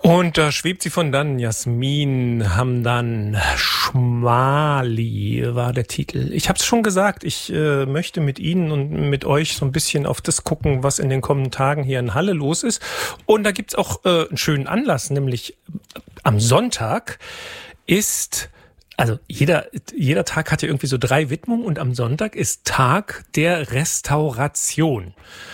Und da schwebt sie von dann, Jasmin Hamdan. Schmali war der Titel. Ich habe es schon gesagt, ich möchte mit Ihnen und mit euch so ein bisschen auf das gucken, was in den kommenden Tagen hier in Halle los ist. Und da gibt's auch einen schönen Anlass, nämlich am Sonntag ist... Also jeder Tag hat ja irgendwie so 3 Widmungen und am Sonntag ist Tag der Restauration.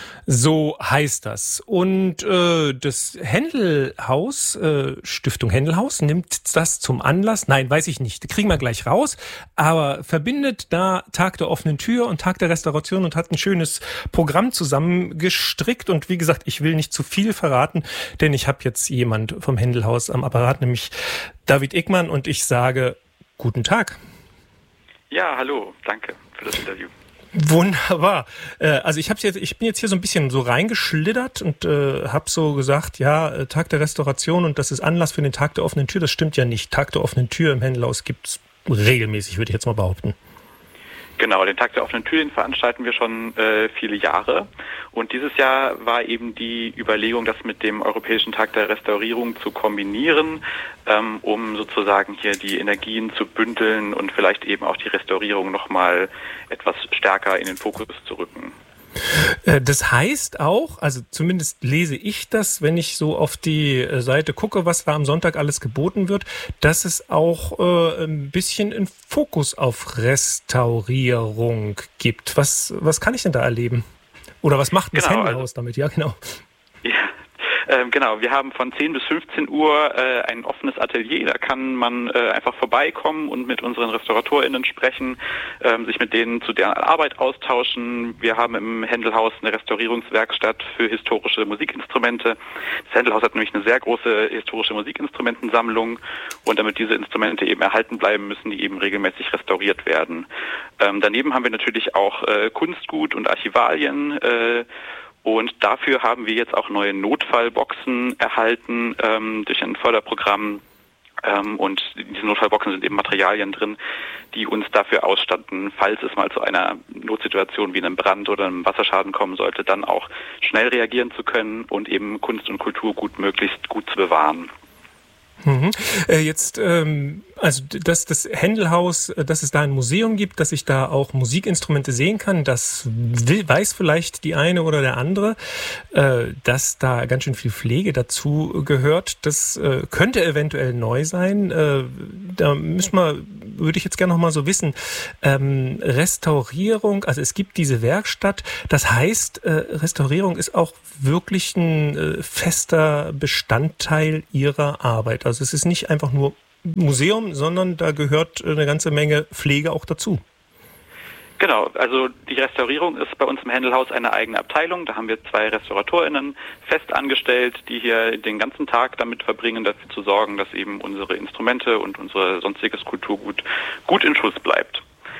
So heißt das. Und das Händelhaus, Stiftung Händelhaus, nimmt das zum Anlass. Nein, weiß ich nicht. Kriegen wir gleich raus. Aber verbindet da Tag der offenen Tür und Tag der Restauration und hat ein schönes Programm zusammengestrickt. Und wie gesagt, ich will nicht zu viel verraten, denn ich habe jetzt jemand vom Händelhaus am Apparat, nämlich David Ickmann. Und ich sage... Guten Tag. Ja, hallo, danke für das Interview. Wunderbar. Also ich bin jetzt hier so ein bisschen so reingeschlittert und habe so gesagt, ja, Tag der Restauration und das ist Anlass für den Tag der offenen Tür. Das stimmt ja nicht. Tag der offenen Tür im Händelhaus gibt's regelmäßig, würde ich jetzt mal behaupten. Genau, den Tag der offenen Tür, den veranstalten wir schon viele Jahre. Und dieses Jahr war eben die Überlegung, das mit dem Europäischen Tag der Restaurierung zu kombinieren, um sozusagen hier die Energien zu bündeln und vielleicht eben auch die Restaurierung nochmal etwas stärker in den Fokus zu rücken. Das heißt auch, also zumindest lese ich das, wenn ich so auf die Seite gucke, was da am Sonntag alles geboten wird, dass es auch ein bisschen einen Fokus auf Restaurierung gibt. Was kann ich denn da erleben? Oder was macht das Händelhaus damit? Ja, genau. Ja. Genau, wir haben von 10 bis 15 Uhr ein offenes Atelier, da kann man einfach vorbeikommen und mit unseren RestauratorInnen sprechen, sich mit denen zu deren Arbeit austauschen. Wir haben im Händelhaus eine Restaurierungswerkstatt für historische Musikinstrumente. Das Händelhaus hat nämlich eine sehr große historische Musikinstrumentensammlung und damit diese Instrumente eben erhalten bleiben, müssen die eben regelmäßig restauriert werden. Daneben haben wir natürlich auch Kunstgut und Archivalien, und dafür haben wir jetzt auch neue Notfallboxen erhalten durch ein Förderprogramm. Und diese Notfallboxen sind eben Materialien drin, die uns dafür ausstatten, falls es mal zu einer Notsituation wie einem Brand oder einem Wasserschaden kommen sollte, dann auch schnell reagieren zu können und eben Kunst und Kulturgut möglichst gut zu bewahren. Jetzt, also das Händelhaus, dass es da ein Museum gibt, dass ich da auch Musikinstrumente sehen kann, das weiß vielleicht die eine oder der andere, dass da ganz schön viel Pflege dazu gehört. Das könnte eventuell neu sein. Da würde ich jetzt gerne noch mal so wissen, Restaurierung, also es gibt diese Werkstatt, das heißt, Restaurierung ist auch wirklich ein fester Bestandteil Ihrer Arbeit. Also es ist nicht einfach nur Museum, sondern da gehört eine ganze Menge Pflege auch dazu. Genau, also die Restaurierung ist bei uns im Händelhaus eine eigene Abteilung. Da haben wir 2 RestauratorInnen fest angestellt, die hier den ganzen Tag damit verbringen, dafür zu sorgen, dass eben unsere Instrumente und unser sonstiges Kulturgut gut in Schuss bleibt.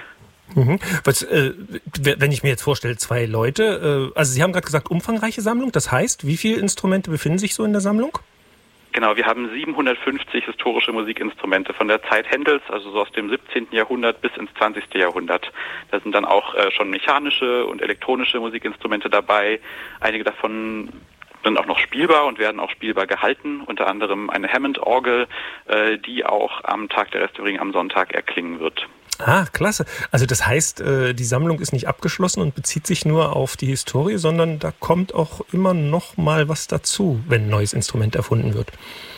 Was, wenn ich mir jetzt vorstelle, 2 Leute, also Sie haben gerade gesagt, umfangreiche Sammlung, das heißt, wie viele Instrumente befinden sich so in der Sammlung? Genau, wir haben 750 historische Musikinstrumente von der Zeit Händels, also so aus dem 17. Jahrhundert bis ins 20. Jahrhundert. Da sind dann auch schon mechanische und elektronische Musikinstrumente dabei. Einige davon sind auch noch spielbar und werden auch spielbar gehalten, unter anderem eine Hammond-Orgel, die auch am Tag der Restaurierung am Sonntag erklingen wird. Ah, klasse. Also das heißt, die Sammlung ist nicht abgeschlossen und bezieht sich nur auf die Historie, sondern da kommt auch immer noch mal was dazu, wenn ein neues Instrument erfunden wird.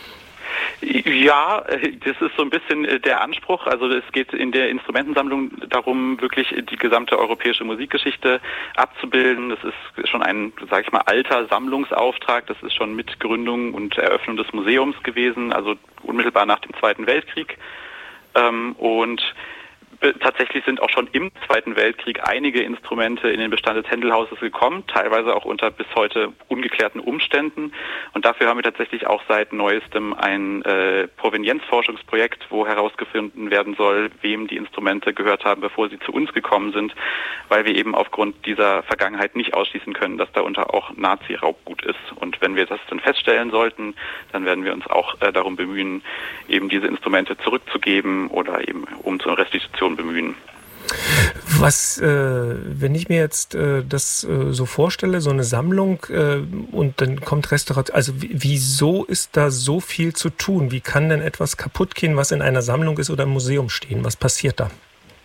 Ja, das ist so ein bisschen der Anspruch. Also es geht in der Instrumentensammlung darum, wirklich die gesamte europäische Musikgeschichte abzubilden. Das ist schon ein, sage ich mal, alter Sammlungsauftrag. Das ist schon mit Gründung und Eröffnung des Museums gewesen, also unmittelbar nach dem Zweiten Weltkrieg. Und tatsächlich sind auch schon im Zweiten Weltkrieg einige Instrumente in den Bestand des Händelhauses gekommen, teilweise auch unter bis heute ungeklärten Umständen. Und dafür haben wir tatsächlich auch seit neuestem ein Provenienzforschungsprojekt, wo herausgefunden werden soll, wem die Instrumente gehört haben, bevor sie zu uns gekommen sind, weil wir eben aufgrund dieser Vergangenheit nicht ausschließen können, dass darunter auch Nazi-Raubgut ist. Und wenn wir das dann feststellen sollten, dann werden wir uns auch darum bemühen, eben diese Instrumente zurückzugeben oder eben um zur Restitution bemühen. Wenn ich mir jetzt das so vorstelle, so eine Sammlung und dann kommt Restauration, also wieso ist da so viel zu tun? Wie kann denn etwas kaputt gehen, was in einer Sammlung ist oder im Museum stehen? Was passiert da?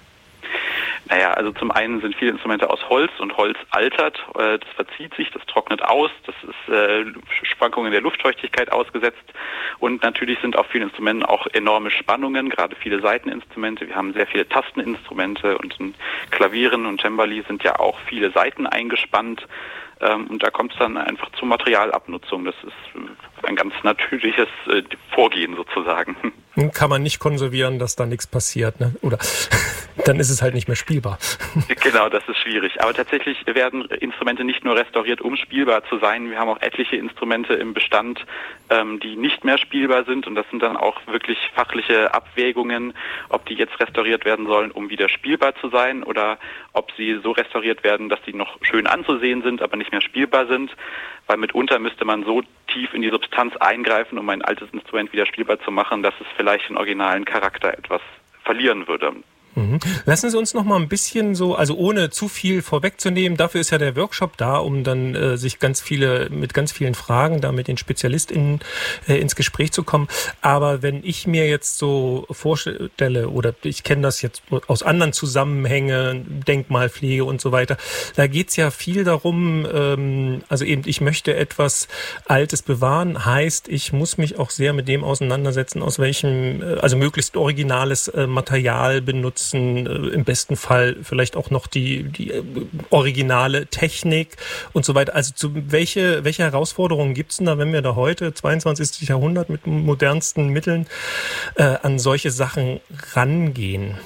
Naja, also zum einen sind viele Instrumente aus Holz und Holz altert, das verzieht sich, das trocknet aus, das ist Schwankungen der Luftfeuchtigkeit ausgesetzt und natürlich sind auf vielen Instrumenten auch enorme Spannungen, gerade viele Saiteninstrumente. Wir haben sehr viele Tasteninstrumente und in Klavieren und Cembali sind ja auch viele Saiten eingespannt. Und da kommt es dann einfach zur Materialabnutzung. Das ist ein ganz natürliches Vorgehen sozusagen. Kann man nicht konservieren, dass da nichts passiert, ne? Oder dann ist es halt nicht mehr spielbar. Genau, das ist schwierig. Aber tatsächlich werden Instrumente nicht nur restauriert, um spielbar zu sein. Wir haben auch etliche Instrumente im Bestand, die nicht mehr spielbar sind. Und das sind dann auch wirklich fachliche Abwägungen, ob die jetzt restauriert werden sollen, um wieder spielbar zu sein oder ob sie so restauriert werden, dass sie noch schön anzusehen sind, aber nicht mehr spielbar sind. Weil mitunter müsste man so tief in die Substanz eingreifen, um ein altes Instrument wieder spielbar zu machen, dass es vielleicht den originalen Charakter etwas verlieren würde. Lassen Sie uns noch mal ein bisschen so, also ohne zu viel vorwegzunehmen, dafür ist ja der Workshop da, um dann sich mit ganz vielen Fragen da mit den SpezialistInnen ins Gespräch zu kommen. Aber wenn ich mir jetzt so vorstelle, oder ich kenne das jetzt aus anderen Zusammenhängen, Denkmalpflege und so weiter, da geht's ja viel darum, also eben ich möchte etwas Altes bewahren, heißt, ich muss mich auch sehr mit dem auseinandersetzen, aus welchem, also möglichst originales Material benutzen, im besten Fall vielleicht auch noch die originale Technik und so weiter. Also welche Herausforderungen gibt es denn da, wenn wir da heute, 22. Jahrhundert, mit modernsten Mitteln an solche Sachen rangehen?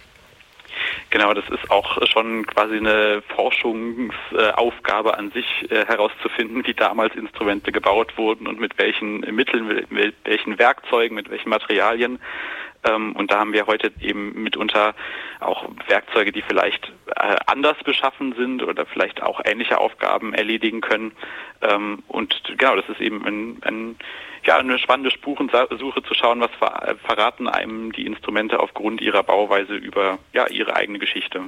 Genau, das ist auch schon quasi eine Forschungsaufgabe an sich, herauszufinden, wie damals Instrumente gebaut wurden und mit welchen Mitteln, mit welchen Werkzeugen, mit welchen Materialien. Und da haben wir heute eben mitunter auch Werkzeuge, die vielleicht anders beschaffen sind oder vielleicht auch ähnliche Aufgaben erledigen können. Und genau, das ist eben eine spannende Spurensuche zu schauen, was verraten einem die Instrumente aufgrund ihrer Bauweise über ihre eigene Geschichte.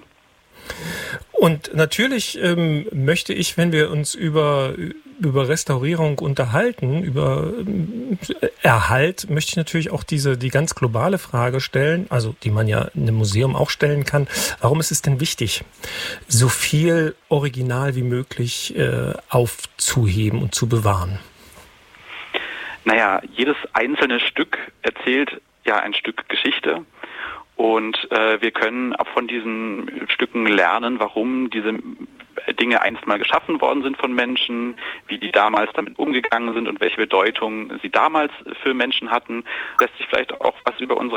Und natürlich möchte ich, wenn wir uns über Restaurierung unterhalten, über Erhalt, möchte ich natürlich auch die ganz globale Frage stellen, also die man ja in einem Museum auch stellen kann. Warum ist es denn wichtig, so viel Original wie möglich aufzuheben und zu bewahren? Naja, jedes einzelne Stück erzählt ja ein Stück Geschichte. Und wir können auch von diesen Stücken lernen, warum diese Dinge einst mal geschaffen worden sind von Menschen, wie die damals damit umgegangen sind und welche Bedeutung sie damals für Menschen hatten. Lässt sich vielleicht auch was über unsere